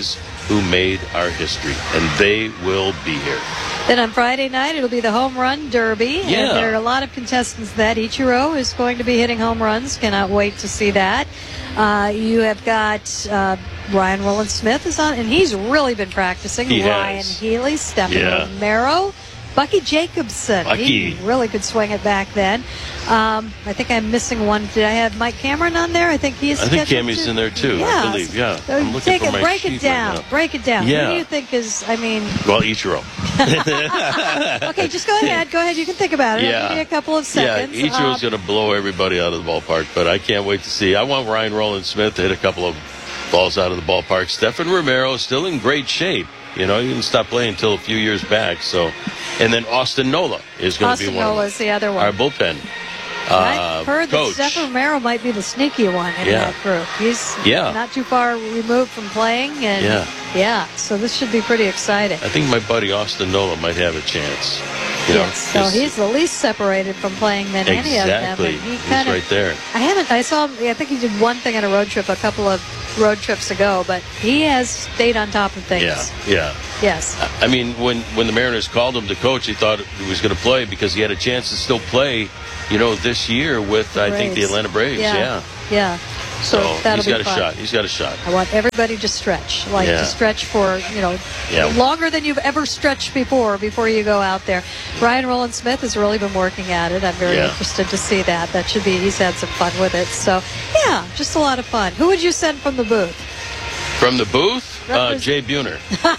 who made our history, and they will be here. Then on Friday night, it'll be the Home Run Derby. Yeah. And there are a lot of contestants that Ichiro is going to be hitting home runs. Cannot wait to see that. You have got Ryan Rowland-Smith is on, and he's really been practicing. Ryan Healy, Stephen Romero, Bucky Jacobson. Bucky. He really could swing it back then. I think I'm missing one. Did I have Mike Cameron on there? I think he's. I think Cammy's in there too. Yeah. I believe. Yeah. I'm looking for my break sheet it down. right now. Break it down. Yeah. Who do you think is? I mean. Well, Ichiro. Okay, just go ahead. Go ahead. You can think about it. Yeah. I'll give you a couple of seconds. Yeah, Ichiro's going to blow everybody out of the ballpark, but I can't wait to see. I want Ryan Rowland-Smith to hit a couple of balls out of the ballpark. Stephen Romero still in great shape. You know, he didn't stop playing until a few years back. So, and then Austin Nola is going to be one. Austin Nola's the other one. Our bullpen. I've heard coach. that Stephen Romero might be the sneaky one in that group. He's not too far removed from playing, and so this should be pretty exciting. I think my buddy Austin Nola might have a chance. So he's the least separated from playing than any of them. Exactly. And He's right there. I saw him, I think he did one thing on a road trip a couple of road trips ago, but he has stayed on top of things. Yeah. Yes. I mean, when the Mariners called him to coach, he thought he was going to play because he had a chance to still play, this year with, I think, the Atlanta Braves. Yeah. So that'll he's got be a fun. shot. He's got a shot. I want everybody to stretch, to stretch for, longer than you've ever stretched before you go out there. Ryan Rowland-Smith has really been working at it. I'm very interested to see that. That should be, he's had some fun with it. So, just a lot of fun. Who would you send from the booth? From the booth? Jay Buhner.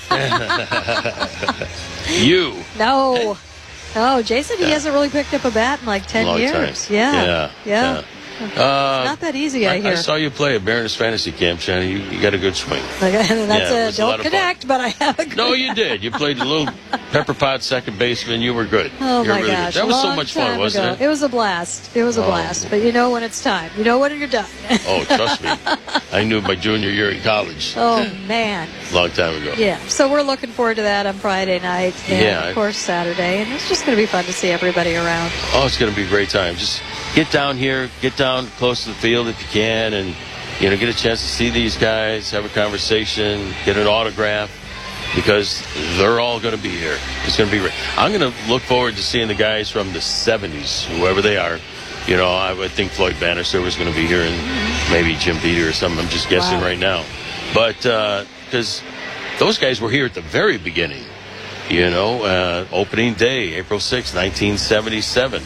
You. No. Oh, Jason, he hasn't really picked up a bat in like 10 years. Time. Yeah. Not that easy, I hear. I saw you play at Mariners Fantasy Camp, Shannon. You got a good swing. That's don't connect, but I have a good. No, you did. You played a little pepper pot second baseman. You were good. Oh, you were my really gosh. Good. That was so much fun, wasn't it? It was a blast. It was a blast. But you know when it's time. You know when you're done. Oh, trust me. I knew my junior year in college. Oh, man. Long time ago. Yeah. So we're looking forward to that on Friday night. And, of course, Saturday. And it's just going to be fun to see everybody around. Oh, it's going to be a great time. Just get down here, get down close to the field if you can, and get a chance to see these guys, have a conversation, get an autograph, because they're all going to be here. It's going to be great. I'm going to look forward to seeing the guys from the 70s, whoever they are. I would think Floyd Bannister was going to be here, and maybe Jim Peter or something. I'm just guessing right now. But because those guys were here at the very beginning, opening day, April 6, 1977.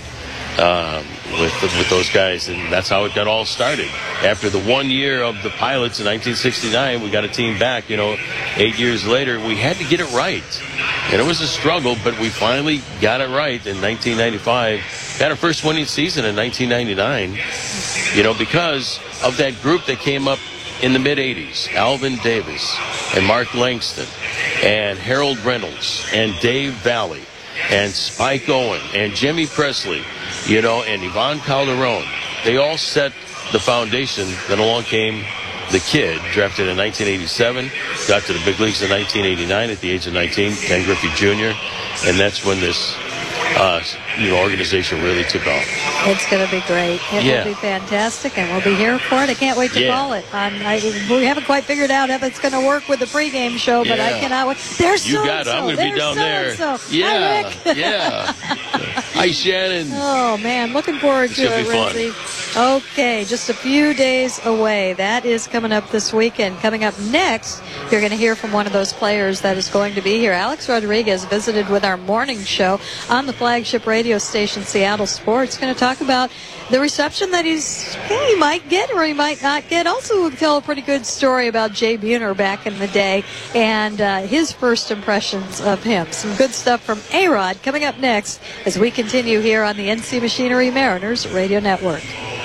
With those guys, and that's how it got all started. After the 1 year of the pilots in 1969, we got a team back. 8 years later, we had to get it right, and it was a struggle, but we finally got it right in 1995. Got our first winning season in 1999. Because of that group that came up in the mid 80s: Alvin Davis and Mark Langston and Harold Reynolds and Dave Valley and Spike Owen and Jimmy Presley, and Yvonne Calderon. They all set the foundation. Then along came the kid, drafted in 1987, got to the big leagues in 1989 at the age of 19, Ken Griffey Jr., and that's when this organization really took off. It's going to be great. It will be fantastic, and we'll be here for it. I can't wait to call it. We haven't quite figured out if it's going to work with the pregame show, but I cannot wait. There's you got it. I'm going to be down there. Yeah. Hi, Rick. Hi, Shannon. Oh, man. Looking forward to it, Rizzy. Okay, just a few days away. That is coming up this weekend. Coming up next, you're going to hear from one of those players that is going to be here. Alex Rodriguez visited with our morning show on the flagship radio station, Seattle Sports. Going to talk about the reception that he might get or he might not get. Also, we'll tell a pretty good story about Jay Buhner back in the day and his first impressions of him. Some good stuff from A-Rod coming up next as we continue here on the NC Machinery Mariners Radio Network.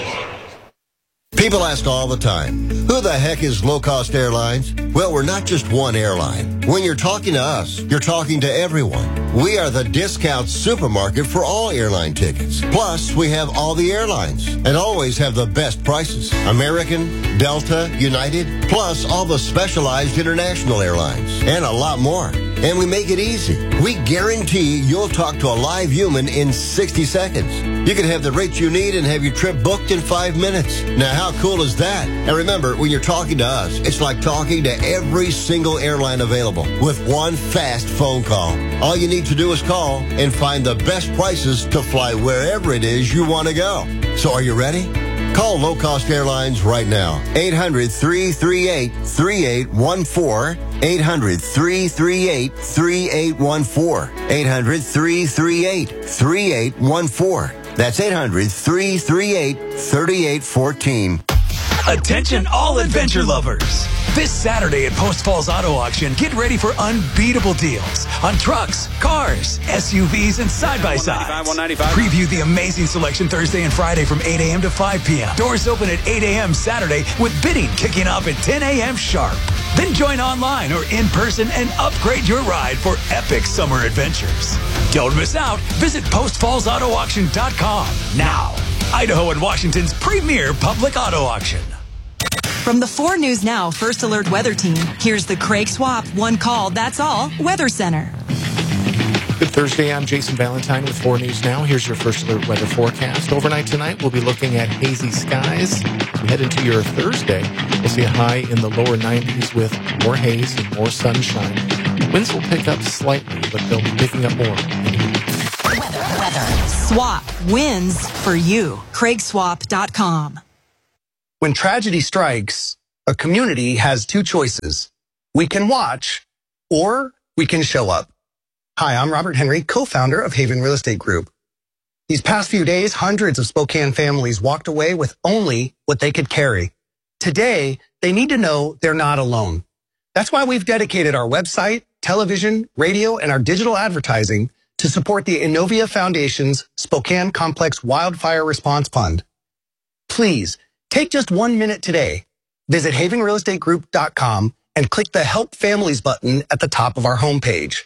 People ask all the time, who the heck is Low Cost Airlines? Well, we're not just one airline. When you're talking to us, you're talking to everyone. We are the discount supermarket for all airline tickets. Plus, we have all the airlines and always have the best prices. American, Delta, United, plus all the specialized international airlines and a lot more. And we make it easy. We guarantee you'll talk to a live human in 60 seconds. You can have the rates you need and have your trip booked in 5 minutes. Now, how cool is that? And remember, when you're talking to us, it's like talking to every single airline available with one fast phone call. All you need to do is call and find the best prices to fly wherever it is you want to go. So are you ready? Call Low Cost Airlines right now. 800-338-3814. 800-338-3814. 800-338-3814. That's 800-338-3814. Attention all adventure lovers. This Saturday at Post Falls Auto Auction, get ready for unbeatable deals on trucks, cars, SUVs, and side-by-sides. Preview the amazing selection Thursday and Friday from 8 a.m. to 5 p.m. Doors open at 8 a.m. Saturday with bidding kicking off at 10 a.m. sharp. Then join online or in person and upgrade your ride for epic summer adventures. Don't miss out. Visit postfallsautoauction.com now. Idaho and Washington's premier public auto auction. From the 4 News Now First Alert Weather Team, here's the Craig Swap One Call, That's All Weather Center. Good Thursday, I'm Jason Valentine with 4 News Now. Here's your First Alert weather forecast. Overnight tonight, we'll be looking at hazy skies. As we head into your Thursday, we'll see a high in the lower 90s with more haze and more sunshine. Winds will pick up slightly, but they'll be picking up more. Weather. Swap wins for you. CraigSwap.com. When tragedy strikes, a community has 2 choices. We can watch, or we can show up. Hi, I'm Robert Henry, co-founder of Haven Real Estate Group. These past few days, hundreds of Spokane families walked away with only what they could carry. Today, they need to know they're not alone. That's why we've dedicated our website, television, radio, and our digital advertising to support the Innovia Foundation's Spokane Complex Wildfire Response Fund. Please, take just 1 minute today. Visit havenrealestategroup.com and click the Help Families button at the top of our homepage.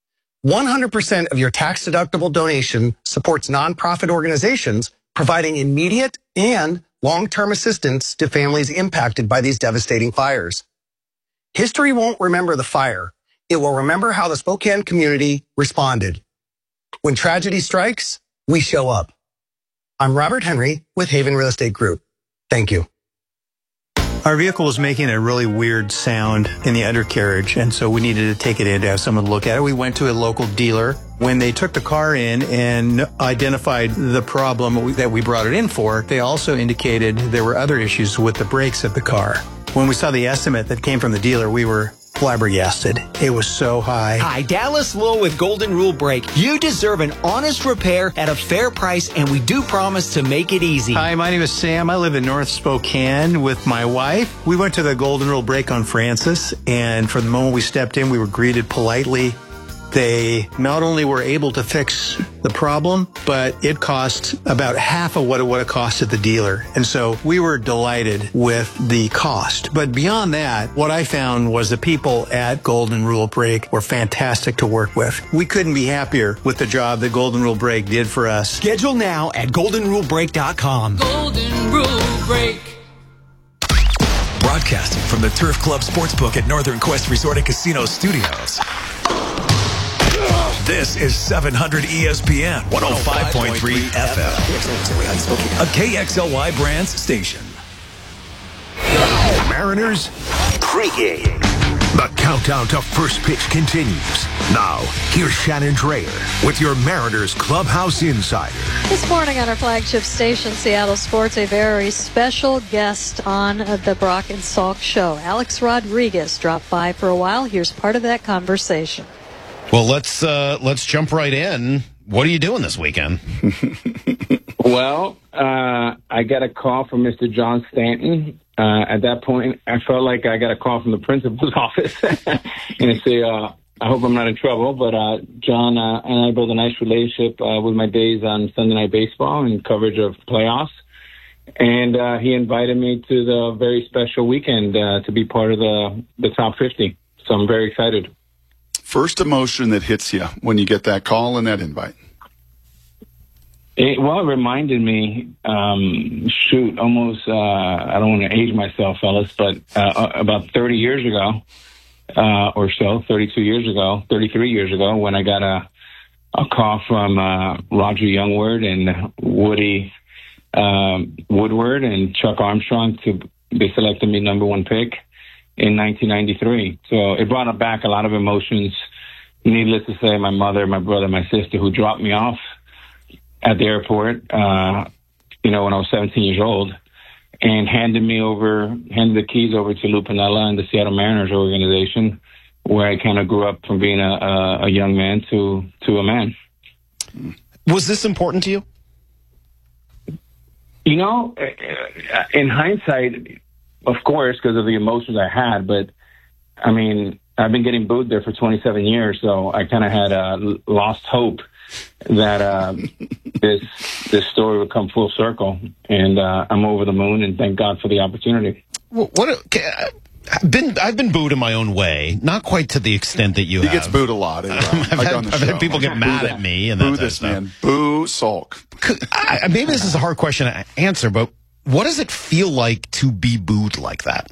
100% of your tax-deductible donation supports nonprofit organizations providing immediate and long-term assistance to families impacted by these devastating fires. History won't remember the fire. It will remember how the Spokane community responded. When tragedy strikes, we show up. I'm Robert Henry with Haven Real Estate Group. Thank you. Our vehicle was making a really weird sound in the undercarriage, and so we needed to take it in to have someone look at it. We went to a local dealer. When they took the car in and identified the problem that we brought it in for, they also indicated there were other issues with the brakes of the car. When we saw the estimate that came from the dealer, we were flabbergasted. It was so high. Hi, Dallas Lowe with Golden Rule Brake. You deserve an honest repair at a fair price, and we do promise to make it easy. Hi, my name is Sam. I live in North Spokane with my wife. We went to the Golden Rule Brake on Francis, and from the moment we stepped in, we were greeted politely. They not only were able to fix the problem, but it cost about half of what it would have cost at the dealer. And so we were delighted with the cost. But beyond that, what I found was the people at Golden Rule Brake were fantastic to work with. We couldn't be happier with the job that Golden Rule Brake did for us. Schedule now at goldenrulebrake.com. Golden Rule Brake. Broadcasting from the Turf Club Sportsbook at Northern Quest Resort and Casino Studios. This is 700 ESPN 105.3 FM, a KXLY Brands station. Mariners pregame. The countdown to first pitch continues. Now, here's Shannon Drayer with your Mariners Clubhouse Insider. This morning on our flagship station, Seattle Sports, a very special guest on the Brock and Salk Show. Alex Rodriguez dropped by for a while. Here's part of that conversation. Well, let's jump right in. What are you doing this weekend? Well, I got a call from Mr. John Stanton. At that point, I felt like I got a call from the principal's office. And I say, I hope I'm not in trouble. But John and I built a nice relationship with my days on Sunday Night Baseball and coverage of playoffs. And he invited me to the very special weekend to be part of the top 50. So I'm very excited. First emotion that hits you when you get that call and that invite? It reminded me, almost, I don't want to age myself, fellas, but about 30 years ago, or so, 33 years ago, when I got a call from Roger Youngward and Woody Woodward and Chuck Armstrong they selected me number 1 pick in 1993. So it brought back a lot of emotions. Needless to say, my mother, my brother, my sister, who dropped me off at the airport, when I was 17 years old, and handed the keys over to Lou Piniella and the Seattle Mariners organization, where I kind of grew up from being a young man to a man. Was this important to you? In hindsight, of course, because of the emotions I had, but I mean, I've been getting booed there for 27 years, so I kind of had lost hope that this story would come full circle, and I'm over the moon, and thank God for the opportunity. I've been booed in my own way, not quite to the extent that you have. He gets booed a lot. I've had people get mad at me. And boo this man. Boo, sulk. Maybe this is a hard question to answer, but what does it feel like to be booed like that?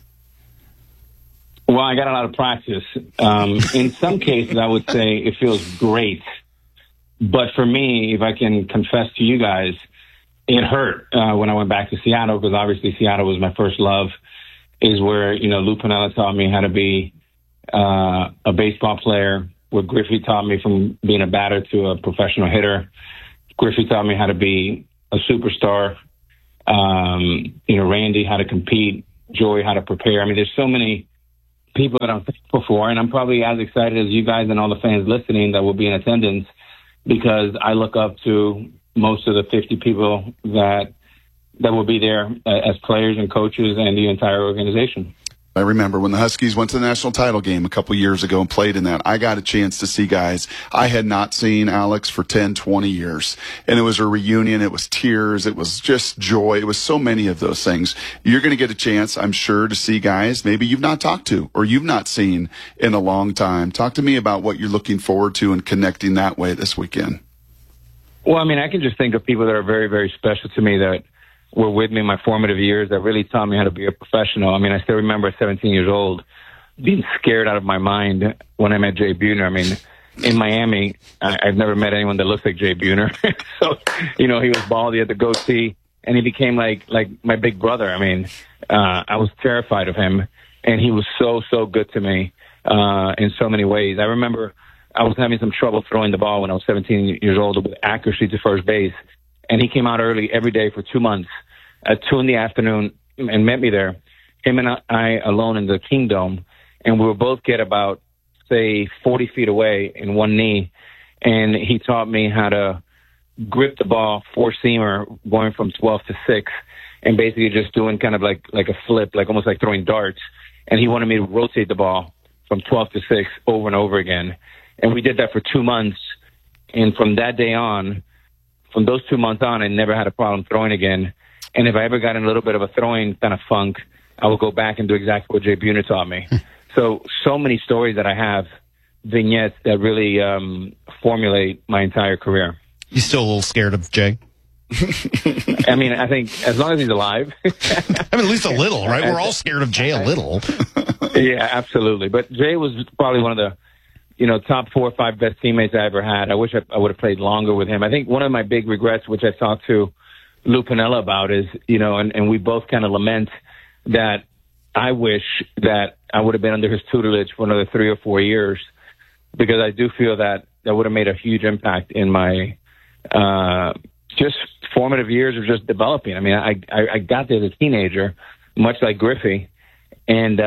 Well, I got a lot of practice. In some cases, I would say it feels great. But for me, if I can confess to you guys, it hurt when I went back to Seattle, because obviously Seattle was my first love, is where, Lou Piniella taught me how to be a baseball player, where Griffey taught me from being a batter to a professional hitter. Griffey taught me how to be a superstar. Randy, how to compete. Joey, how to prepare. I mean, there's so many people that I'm thankful for, and I'm probably as excited as you guys and all the fans listening that will be in attendance, because I look up to most of the 50 people that will be there as players and coaches and the entire organization. I remember when the Huskies went to the national title game a couple years ago and played in that. I got a chance to see guys I had not seen, Alex, for 10, 20 years. And it was a reunion. It was tears. It was just joy. It was so many of those things. You're going to get a chance, I'm sure, to see guys maybe you've not talked to or you've not seen in a long time. Talk to me about what you're looking forward to and connecting that way this weekend. Well, I mean, I can just think of people that are very, very special to me that were with me in my formative years, that really taught me how to be a professional. I mean, I still remember at 17 years old being scared out of my mind when I met Jay Buhner. I mean, in Miami, I've never met anyone that looks like Jay Buhner. So, he was bald, he had the goatee, and he became like my big brother. I mean, I was terrified of him, and he was so good to me in so many ways. I remember I was having some trouble throwing the ball when I was 17 years old with accuracy to first base. And he came out early every day for 2 months at 2 p.m. and met me there, him and I alone in the Kingdom. And we would both get about, say, 40 feet away in one knee. And he taught me how to grip the ball, four-seamer, going from 12 to 6, and basically just doing kind of like a flip, like almost like throwing darts. And he wanted me to rotate the ball from 12 to 6 over and over again. And we did that for 2 months. And from that day on, from those 2 months on, I never had a problem throwing again. And if I ever got in a little bit of a throwing kind of funk, I would go back and do exactly what Jay Buhner taught me. So many stories that I have, vignettes that really formulate my entire career. You still a little scared of Jay? I mean, I think as long as he's alive. I mean, at least a little, right? We're all scared of Jay a little. Yeah, absolutely. But Jay was probably one of the top 4 or 5 best teammates I ever had. I wish I would have played longer with him. I think one of my big regrets, which I talked to Lou Piniella about, is, and we both kind of lament that I wish that I would have been under his tutelage for another 3 or 4 years, because I do feel that would have made a huge impact in my just formative years of just developing. I mean, I got there as a teenager, much like Griffey, and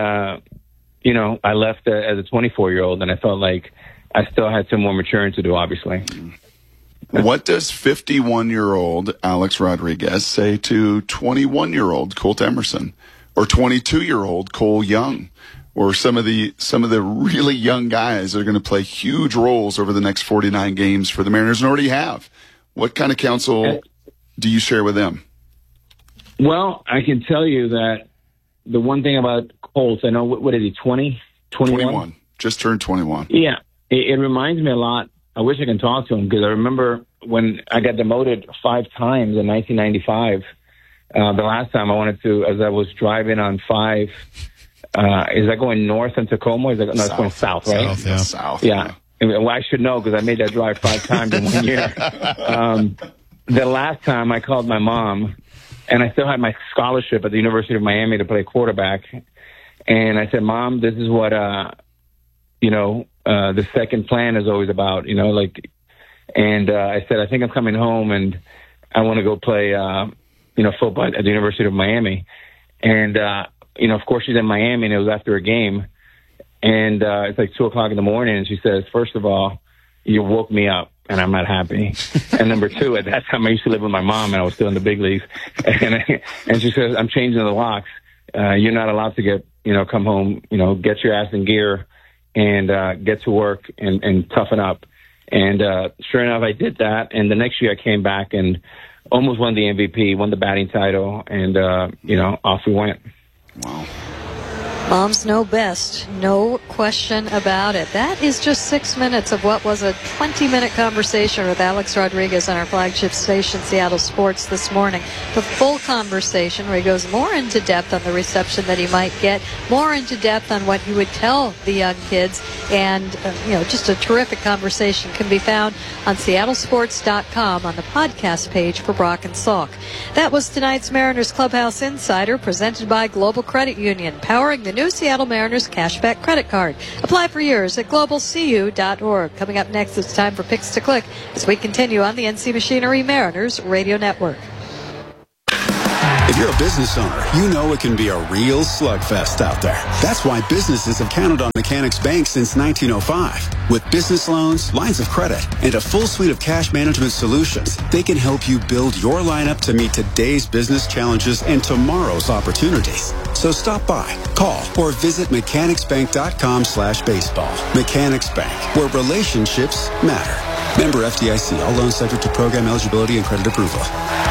I left as a 24-year-old, and I felt like I still had some more maturing to do, obviously. What does 51-year-old Alex Rodriguez say to 21-year-old Colt Emerson, or 22-year-old Cole Young, or some of the really young guys that are going to play huge roles over the next 49 games for the Mariners and already have? What kind of counsel do you share with them? Well, I can tell you that the one thing about Colt, I know, what is he, 20? 21. Just turned 21. Yeah. It reminds me a lot. I wish I can talk to him, because I remember when I got demoted 5 times in 1995. The last time I wanted to, as I was driving on 5 Is that going north in Tacoma? Or is that, no, it's going south, right? South, yeah. South. Yeah. Well, I should know because I made that drive 5 times in 1 year. The last time I called my mom, and I still had my scholarship at the University of Miami to play quarterback, and I said, Mom, this is what, the second plan is always about, and I said, I think I'm coming home and I want to go play, football at the University of Miami. And, of course she's in Miami and it was after a game. And it's like 2 o'clock in the morning, and she says, first of all, you woke me up, and I'm not happy. And number 2, at that time, I used to live with my mom, and I was still in the big leagues. And she says, I'm changing the locks. You're not allowed to come home, get your ass in gear and get to work and toughen up. And sure enough, I did that. And the next year I came back and almost won the MVP, won the batting title, and, off we went. Wow. Moms know best, no question about it. That is just 6 minutes of what was a 20-minute conversation with Alex Rodriguez on our flagship station, Seattle Sports, this morning. The full conversation where he goes more into depth on the reception that he might get, more into depth on what he would tell the young kids, and just a terrific conversation can be found on seattlesports.com on the podcast page for Brock and Salk. That was tonight's Mariners Clubhouse Insider, presented by Global Credit Union, powering the new Seattle Mariners Cashback Credit Card. Apply for yours at globalcu.org. Coming up next, it's time for Picks to Click as we continue on the NC Machinery Mariners Radio Network. If you're a business owner, you know it can be a real slugfest out there. That's why businesses have counted on Mechanics Bank since 1905. With business loans, lines of credit, and a full suite of cash management solutions, they can help you build your lineup to meet today's business challenges and tomorrow's opportunities. So stop by, call, or visit mechanicsbank.com/baseball. Mechanics Bank, where relationships matter. Member FDIC. All loans subject to program eligibility and credit approval.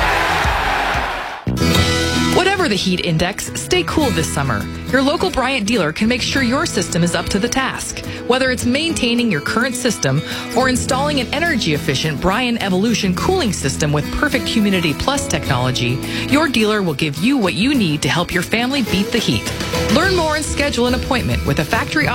Whatever the heat index, stay cool this summer. Your local Bryant dealer can make sure your system is up to the task. Whether it's maintaining your current system or installing an energy-efficient Bryant Evolution cooling system with Perfect Humidity Plus technology, your dealer will give you what you need to help your family beat the heat. Learn more and schedule an appointment with a factory